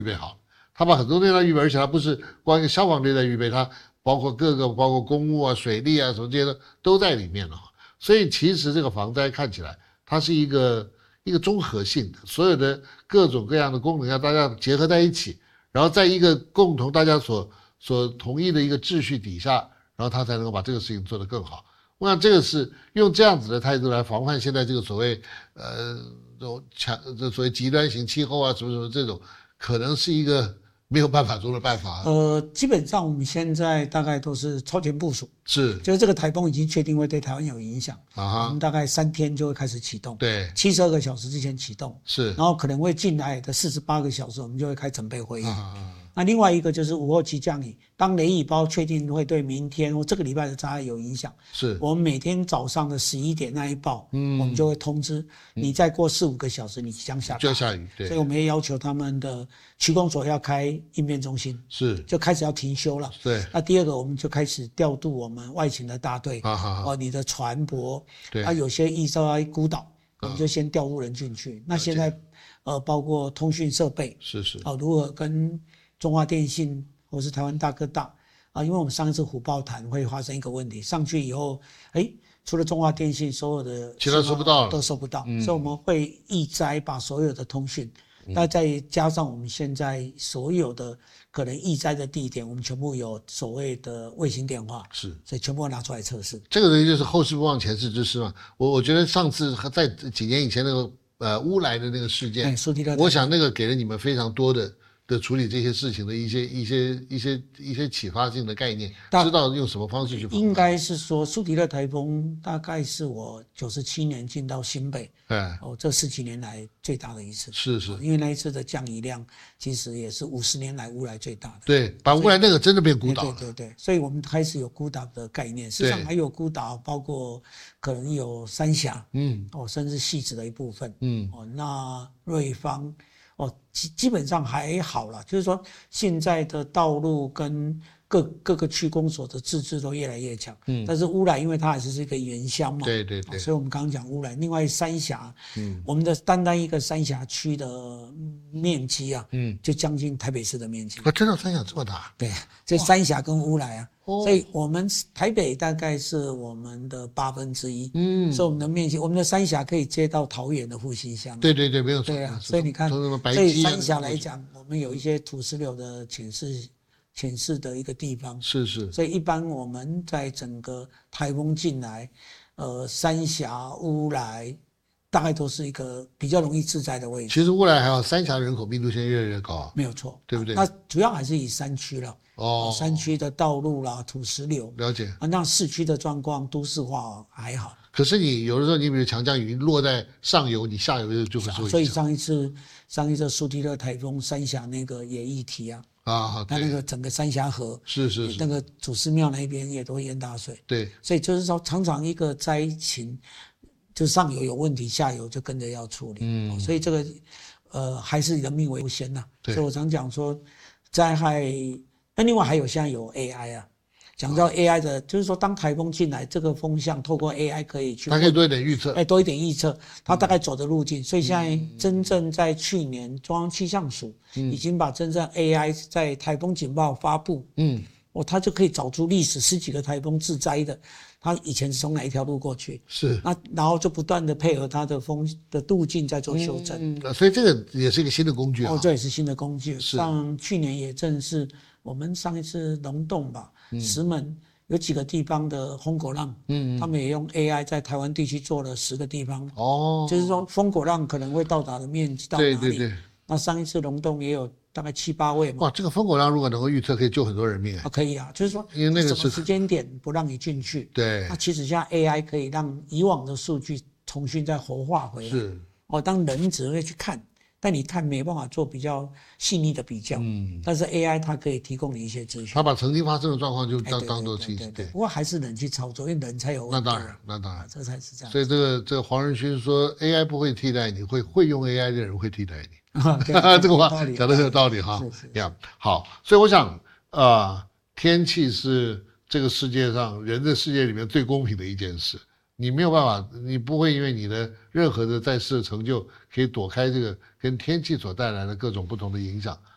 备好，他把很多电站预备，而且他不是光一个消防队在预备，他包括包括公务啊、水利啊什么这些都在里面了。所以其实这个防灾看起来它是一个综合性的，所有的各种各样的功能要大家结合在一起，然后在一个共同大家所同意的一个秩序底下，然后他才能够把这个事情做得更好。我想这个是用这样子的态度来防范现在这个所谓这所谓极端型气候啊什么什么这种，可能是一个没有办法中的办法。 基本上我们现在大概都是超前部署， 是， 就是这个台风已经确定会对台湾有影响啊， 我们大概3天就会开始启动， 对 ，72个小时之前启动， 是， 然后可能会进来的48个小时，我们就会开准备会议。那另外一个就是午后期降雨，当雷雨包确定会对明天或这个礼拜的灾害有影响， 是我们每天早上的11点那一报，我们就会通知你再过4-5个小时你即将下大雨， 就要下雨，对， 所以我们也要求他们的区公所要开应变中心， 是， 就开始要停休了。 对， 那第二个我们就开始调度我们外勤的大队，你的船舶， 对， 有些易在孤岛，我们就先调入人进去。那现在包括通讯设备， 是， 如何跟中华电信或是台湾大哥大因为我们上一次虎豹潭会发生一个问题，上去以后，除了中华电信，所有的其他收不到了， 都收不到，所以我们会易摘把所有的通讯，那再加上我们现在所有的可能易摘的地点，我们全部有所谓的卫星电话， 是， 所以全部拿出来测试。 这个东西就是后事不忘前事之师嘛。我觉得上次在几年以前那个乌来的那个事件，我想那个给了你们非常多的处理这些事情的一些启发性的概念，知道用什么方式去防。 应该是说苏提勒台风大概是我97年进到新北，这10几年来最大的一次。 是， 因为那一次的降雨量其实也是50年来乌来最大的。 对，把乌来那个真的变孤岛了。 对，所以我们开始有孤岛的概念，事实上还有孤岛，包括可能有三峡，甚至汐止的一部分，那瑞芳。基本上还好啦，就是说现在的道路跟各个区公所的自治都越来越强，但是乌来因为它还是一个原乡嘛， 对， 所以我们刚刚讲乌来，另外三峡，我们的单一个三峡区的面积就将近台北市的面积。 真的三峡这么大？ 对，这三峡跟乌来所以我们台北大概是我们的1/8，所以我们的面积，我们的三峡可以接到桃园的复兴乡。 对，没有错。 对啊，所以你看，所以三峡来讲，我们有一些土石流的潜势的一个地方。 是， 所以一般我们在整个台风进来，三峡、乌来，大概都是一个比较容易致灾的位置。 其实乌来还好，三峡人口密度现在越来越高， 没有错， 对不对？ 那主要还是以山区了。山区的道路啦、土石流， 了解。 那市区的状况都市化还好。 可是你有的时候，你比如强降雨落在上游，你下游就会受影响。 所以上一次苏提勒台风三峡那个也议题它那个整个三峡河是那个祖师庙那边也都淹大水。 对， 所以就是说常常一个灾情，就上游有问题，下游就跟着要处理。所以这个还是人命为先呐。所以我常讲说灾害。那另外还有现在有 AI 讲到 AI 的，就是说当台风进来，这个风向透过 AI 可以去， 它可以多一点预测， 多一点预测，它大概走的路径。所以现在真正在去年中央气象署已经把真正 AI 在台风警报发布，它就可以找出历史10几个台风致灾的，它以前是从哪一条路过去， 是那然后就不断的配合它的风的路径在做修正。 所以这个也是一个新的工具这也是新的工具。像去年也正是我们上一次龙洞吧，石门有几个地方的风果浪，他们也用 AI 在台湾地区做了10个地方，就是说风果浪可能会到达的面积到哪里。对。那上一次龙洞也有大概7、8位嘛。 哇，这个风果浪如果能够预测，可以救很多人命可以就是说， 因为那个什么时间点不让你进去。 对。 那其实现在 AI 可以让以往的数据重新再活化回来。 是。 当人只会去看。但你看没办法做比较细腻的比较，但是 AI 它可以提供你一些资讯， 它把曾经发生的状况就当做信息， 对。不过还是人去操作，因为人才有问题。 那当然， 这才是这样。 所以这个黄仁勋说 AI 不会替代你，会用 AI 的人会替代你。这个话讲的很有道理哈。好，所以我想天气是这个世界上人的世界里面最公平的一件事。你没有办法，你不会因为你的任何的在世的成就可以躲开这个跟天气所带来的各种不同的影响。